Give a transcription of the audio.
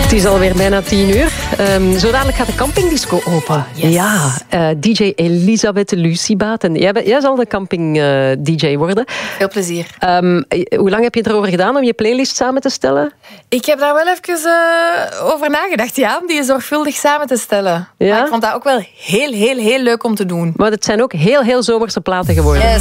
Het is alweer bijna 10:00. Zo dadelijk gaat de campingdisco open. Yes. Ja, DJ Elisabeth Luciebaat. Jij zal de camping-DJ worden. Veel plezier. Hoe lang heb je erover gedaan om je playlist samen te stellen? Ik heb daar wel even over nagedacht, ja, om die zorgvuldig samen te stellen. Ja? Maar ik vond dat ook wel heel leuk om te doen. Maar het zijn ook heel zomerse platen geworden. Yes.